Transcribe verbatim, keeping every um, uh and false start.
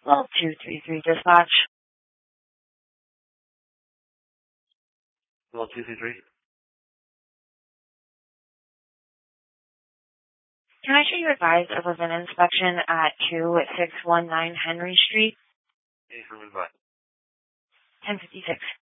Well, two three three dispatch. Well, two three three. Can I show you advise of an inspection at two six one nine Henry Street? Hey, for me, bye. ten fifty-six.